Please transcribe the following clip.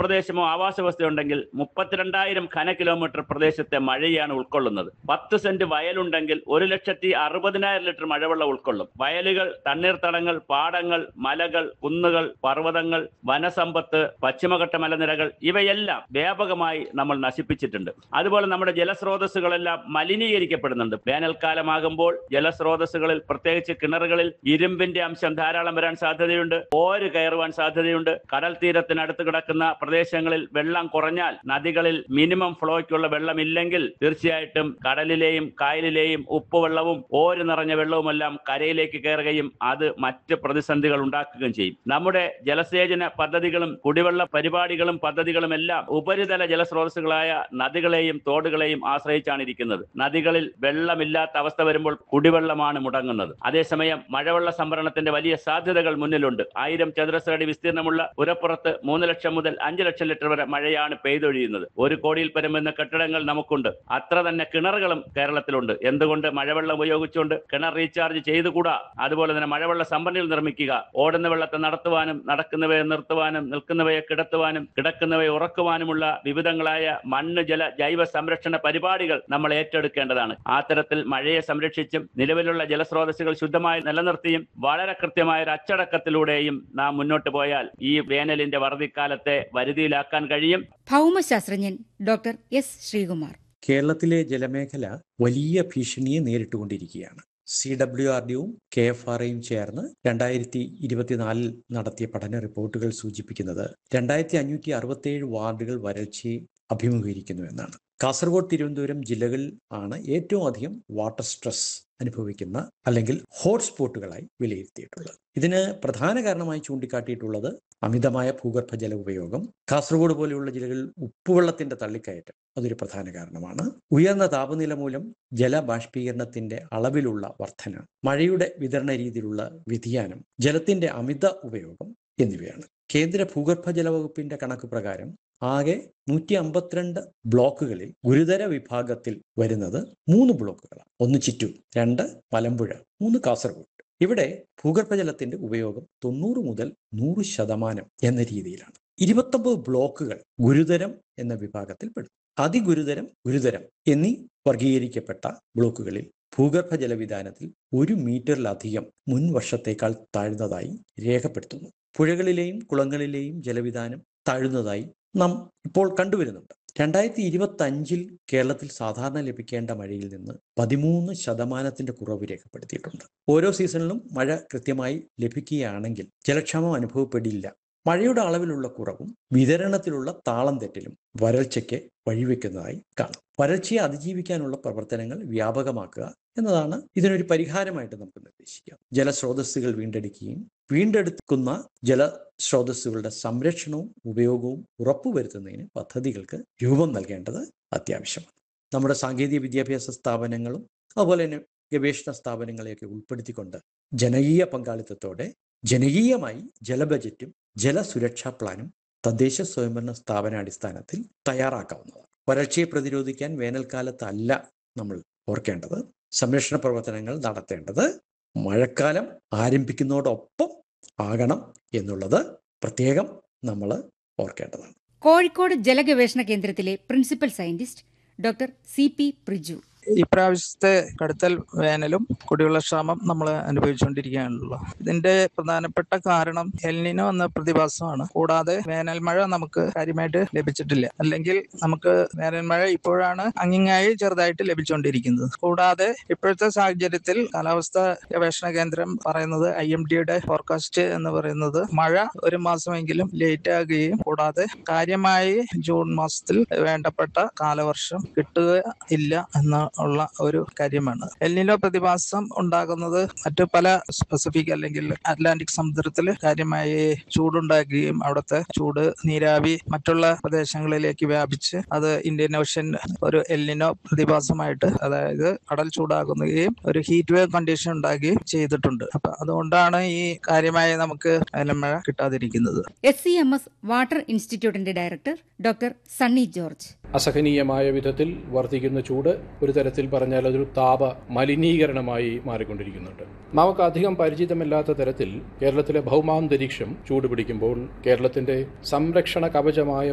ഭൂപ്രദേശമോ ആവാസ വ്യവസ്ഥയുണ്ടെങ്കിൽ 32,000 ഘന കിലോമീറ്റർ പ്രദേശത്തെ മഴയാണ് ഉൾക്കൊള്ളുന്നത്. 10 സെന്റ് വയലുണ്ടെങ്കിൽ 1,60,000 ലിറ്റർ മഴവെള്ളം ഉൾക്കൊള്ളും. വയലുകൾ, തണ്ണീർത്തടങ്ങൾ, പാടങ്ങൾ, മലകൾ, കുന്നുകൾ, പർവ്വതങ്ങൾ, വനസമ്പത്ത്, പശ്ചിമഘട്ട മലനിരകൾ ഇവയെല്ലാം വ്യാപകമായി നമ്മൾ നശിപ്പിച്ചിട്ടുണ്ട്. അതുപോലെ നമ്മുടെ ജലസ്രോതസ്സുകളെല്ലാം മലിനീകരിക്കപ്പെടുന്നുണ്ട്. വേനൽക്കാലമാകുമ്പോൾ ജലസ്രോതസ്സുകളിൽ, പ്രത്യേകിച്ച് കിണറുകളിൽ ഇരുമ്പിന്റെ അംശം ധാരാളം വരാൻ സാധ്യതയുണ്ട്. ഓര് കയറുവാൻ സാധ്യതയുണ്ട്. കടൽ തീരത്തിനടുത്ത് കിടക്കുന്ന പ്രദേശങ്ങളിൽ വെള്ളം കുറഞ്ഞാൽ, നദികളിൽ മിനിമം ഫ്ലോയ്ക്കുള്ള വെള്ളമില്ലെങ്കിൽ തീർച്ചയായിട്ടും കടലിലെയും കായലിലെയും ഉപ്പുവെള്ളവും ഓര് നിറഞ്ഞ വെള്ളവുമെല്ലാം കരയിലേക്ക് കയറുകയും അത് മറ്റ് പ്രതിസന്ധികൾ ഉണ്ടാക്കുകയും ചെയ്യും. നമ്മുടെ ജലസേചന പദ്ധതികളും കുടിവെള്ള പരിപാടികളും പദ്ധതികളും എല്ലാം ഉപരിതല ജലസ്രോതസ്സുകളായ നദികളെയും തോടുകളെയും ആശ്രയിച്ചാണ് ഇരിക്കുന്നത്. നദികളിൽ വെള്ളമില്ലാത്ത അവസ്ഥ വരുമ്പോൾ കുടിവെള്ളമാണ് മുടങ്ങുന്നത്. അതേസമയം മഴവെള്ള സംഭരണത്തിന്റെ വലിയ സാധ്യതകൾ മുന്നിലുണ്ട്. 1000 ചതുരശ്ര അടി വിസ്തീർണമുള്ള പുരപ്പുറത്ത് 3 ലക്ഷം മുതൽ 5 ലക്ഷം ലിറ്റർ വരെ മഴയാണ് പെയ്തൊഴിയുന്നത്. 1 കോടിയിൽ പരം വരുന്ന കെട്ടിടങ്ങൾ നമുക്കുണ്ട്. അത്ര തന്നെ കിണറുകളും കേരളത്തിലുണ്ട്. എന്തുകൊണ്ട് മഴവെള്ളം ഉപയോഗിച്ചുകൊണ്ട് കിണർ റീചാർജ് ചെയ്തുകൂടാ? അതുപോലെ തന്നെ മഴവെള്ള സംഭരണികൾ നിർമ്മിക്കുക. ഓടുന്ന വെള്ളത്തെ നടത്തുവാനും, നടക്കുന്നവയെ നിർത്തുവാനും, നിൽക്കുന്നവയെ കിടത്തുവാനും, കിടക്കുന്നവയെ ഉറക്കുവാനുമുള്ള വിവിധങ്ങളായ മണ്ണ്, ജല, ജൈവ സംരക്ഷണ പരിപാടികൾ നമ്മൾ ഏറ്റെടുക്കേണ്ടതാണ്. ആ തരത്തിൽ മഴയെ സംരക്ഷിച്ചും നിലവിലുള്ള ജലസ്രോതസ്സുകൾ ശുദ്ധമായി നിലനിർത്തിയും വളരെ കൃത്യമായ ഒരു അച്ചടക്കത്തിലൂടെയും നാം മുന്നോട്ട് പോയാൽ ഈ വേനലിന്റെ വറുതിക്കാലത്തെ വരുതിയിലാക്കാൻ കഴിയും. ഭൗമശാസ്ത്രജ്ഞൻ ഡോക്ടർ എസ് ശ്രീകുമാർ. കേരളത്തിലെ ജലമേഖല വലിയ ഭീഷണിയെ നേരിട്ടുകൊണ്ടിരിക്കുകയാണ്. CWRDയും KFRയും ചേർന്ന് 2024 നടത്തിയ പഠന റിപ്പോർട്ടുകൾ സൂചിപ്പിക്കുന്നത് 2567 വാർഡുകൾ വരൾച്ചയെ അഭിമുഖീകരിക്കുന്നു എന്നാണ്. കാസർഗോഡ്, തിരുവനന്തപുരം ജില്ലകൾ ആണ് ഏറ്റവും അധികം വാട്ടർ സ്ട്രെസ് അനുഭവിക്കുന്ന അല്ലെങ്കിൽ ഹോട്ട്സ്പോട്ടുകളായി വിലയിരുത്തിയിട്ടുള്ളത്. ഇതിന് പ്രധാന കാരണമായി ചൂണ്ടിക്കാട്ടിയിട്ടുള്ളത് അമിതമായ ഭൂഗർഭജല ഉപയോഗം. കാസർഗോഡ് പോലെയുള്ള ജില്ലകളിൽ ഉപ്പുവെള്ളത്തിന്റെ തള്ളിക്കയറ്റം അതൊരു പ്രധാന കാരണമാണ്. ഉയർന്ന താപനില മൂലം ജലബാഷ്പീകരണത്തിന്റെ അളവിലുള്ള വർധന, മഴയുടെ വിതരണ രീതിയിലുള്ള വ്യതിയാനം, ജലത്തിന്റെ അമിത ഉപയോഗം എന്നിവയാണ്. കേന്ദ്ര ഭൂഗർഭജല വകുപ്പിന്റെ കണക്ക് പ്രകാരം ആകെ 152 ബ്ലോക്കുകളിൽ ഗുരുതര വിഭാഗത്തിൽ വരുന്നത് 3 ബ്ലോക്കുകളാണ്. 1 ചിറ്റൂർ, 2 മലമ്പുഴ, 3 കാസർഗോഡ്. ഇവിടെ ഭൂഗർഭജലത്തിന്റെ ഉപയോഗം 90 മുതൽ 100% എന്ന രീതിയിലാണ്. 29 ബ്ലോക്കുകൾ ഗുരുതരം എന്ന വിഭാഗത്തിൽ പെടും. അതിഗുരുതരം, ഗുരുതരം എന്നീ വർഗീകരിക്കപ്പെട്ട ബ്ലോക്കുകളിൽ ഭൂഗർഭജല വിതാനത്തിൽ 1 മീറ്ററിലധികം മുൻ വർഷത്തേക്കാൾ താഴ്ന്നതായി രേഖപ്പെടുത്തുന്നു. പുഴകളിലെയും കുളങ്ങളിലെയും ജലവിതാനം താഴുന്നതായി നാം ഇപ്പോൾ കണ്ടുവരുന്നുണ്ട്. 2025 കേരളത്തിൽ സാധാരണ ലഭിക്കേണ്ട മഴയിൽ നിന്ന് 13% കുറവ് രേഖപ്പെടുത്തിയിട്ടുണ്ട്. ഓരോ സീസണിലും മഴ കൃത്യമായി ലഭിക്കുകയാണെങ്കിൽ ജലക്ഷാമം അനുഭവപ്പെടില്ല. മഴയുടെ അളവിലുള്ള കുറവും വിതരണത്തിലുള്ള താളം തെറ്റലും വരൾച്ചയ്ക്ക് വഴിവെക്കുന്നതായി കാണും. വരൾച്ചയെ അതിജീവിക്കാനുള്ള പ്രവർത്തനങ്ങൾ വ്യാപകമാക്കുക എന്നതാണ് ഇതിനൊരു പരിഹാരമായിട്ട് നമുക്ക് നിർദ്ദേശിക്കാം. ജലസ്രോതസ്സുകൾ വീണ്ടെടുക്കുകയും വീണ്ടെടുക്കുന്ന ജലസ്രോതസ്സുകളുടെ സംരക്ഷണവും ഉപയോഗവും ഉറപ്പുവരുത്തുന്നതിന് പദ്ധതികൾക്ക് രൂപം നൽകേണ്ടത് അത്യാവശ്യമാണ്. നമ്മുടെ സാങ്കേതിക വിദ്യാഭ്യാസ സ്ഥാപനങ്ങളും അതുപോലെ തന്നെ ഗവേഷണ സ്ഥാപനങ്ങളെയൊക്കെ ഉൾപ്പെടുത്തിക്കൊണ്ട് ജനകീയ പങ്കാളിത്തത്തോടെ ജനകീയമായി ജലബജറ്റും ജലസുരക്ഷാ പ്ലാനും തദ്ദേശ സ്വയംഭരണ സ്ഥാപനാടിസ്ഥാനത്തിൽ തയ്യാറാക്കാവുന്നതാണ്. വരൾച്ചയെ പ്രതിരോധിക്കാൻ വേനൽക്കാലത്തല്ല നമ്മൾ ഓർക്കേണ്ടത്. സംരക്ഷണ പ്രവർത്തനങ്ങൾ നടത്തേണ്ടത് മഴക്കാലം ആരംഭിക്കുന്നതോടൊപ്പം ആകണം എന്നുള്ളത് പ്രത്യേകം നമ്മൾ ഓർക്കേണ്ടതാണ്. കോഴിക്കോട് ജലഗവേഷണ കേന്ദ്രത്തിലെ principal scientist doctor CP Priju. ഇപ്രാവശ്യത്തെ കടുത്തൽ വേനലും കുടിവെള്ളക്ഷാമം നമ്മൾ അനുഭവിച്ചുകൊണ്ടിരിക്കുകയാണല്ലോ. ഇതിന്റെ പ്രധാനപ്പെട്ട കാരണം എൽനിനോ എന്ന പ്രതിഭാസമാണ്. കൂടാതെ വേനൽമഴ നമുക്ക് കാര്യമായിട്ട് ലഭിച്ചിട്ടില്ല. അല്ലെങ്കിൽ നമുക്ക് വേനൽമഴ ഇപ്പോഴാണ് അങ്ങിങ്ങായി ചെറുതായിട്ട് ലഭിച്ചുകൊണ്ടിരിക്കുന്നത്. കൂടാതെ ഇപ്പോഴത്തെ സാഹചര്യത്തിൽ കാലാവസ്ഥാ ഗവേഷണ കേന്ദ്രം പറയുന്നത്, IMDയുടെ ഫോർകാസ്റ്റ് എന്ന് പറയുന്നത് മഴ 1 മാസമെങ്കിലും ലേറ്റ് ആകുകയും കൂടാതെ കാര്യമായി ജൂൺ മാസത്തിൽ വേണ്ടപ്പെട്ട കാലവർഷം കിട്ടുക ഇല്ല എന്ന ഉള്ള ഒരു കാര്യമാണ്. എൽനിനോ പ്രതിഭാസം ഉണ്ടാകുന്നത് മറ്റു പല പസഫിക് അല്ലെങ്കിൽ അറ്റ്ലാന്റിക് സമുദ്രത്തിൽ കാര്യമായി ചൂടുണ്ടാക്കുകയും അവിടുത്തെ ചൂട് നീരാവി മറ്റുള്ള പ്രദേശങ്ങളിലേക്ക് വ്യാപിച്ച് അത് ഇന്ത്യൻ ഓഷ്യൻ ഒരു എൽനിനോ പ്രതിഭാസമായിട്ട്, അതായത് കടൽ ചൂടാകുകയും ഒരു ഹീറ്റ് വേവ് കണ്ടീഷൻ ഉണ്ടാകുകയും ചെയ്തിട്ടുണ്ട്. അപ്പൊ അതുകൊണ്ടാണ് ഈ കാര്യമായി നമുക്ക് വേനൽമഴ കിട്ടാതിരിക്കുന്നത്. SCMS വാട്ടർ ഇൻസ്റ്റിറ്റ്യൂട്ടിന്റെ ഡയറക്ടർ ഡോക്ടർ സണ്ണി ജോർജ്. അസഹനീയമായ വിധത്തിൽ വർദ്ധിക്കുന്ന ചൂട് ഒരു തരത്തിൽ പറഞ്ഞാൽ അതൊരു താപ മലിനീകരണമായി മാറിക്കൊണ്ടിരിക്കുന്നുണ്ട്. നമുക്ക് അധികം പരിചിതമല്ലാത്ത തരത്തിൽ കേരളത്തിലെ ഭൗമാന്തരീക്ഷം ചൂട് പിടിക്കുമ്പോൾ കേരളത്തിന്റെ സംരക്ഷണ കവചമായ